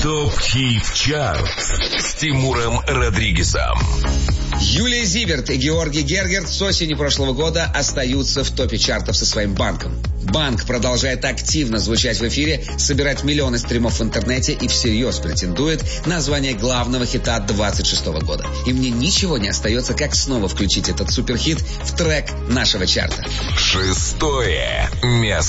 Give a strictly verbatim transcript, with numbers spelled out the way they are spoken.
ТОП Хит Чарт с Тимуром Родригезом. Юлия Зиверт и Георгий Гергерт с осени прошлого года остаются в топе чартов со своим банком. Банк продолжает активно звучать в эфире, собирать миллионы стримов в интернете и всерьез претендует на звание главного хита двадцать шестого года. И мне ничего не остается, как снова включить этот суперхит в трек нашего чарта. Шестое место.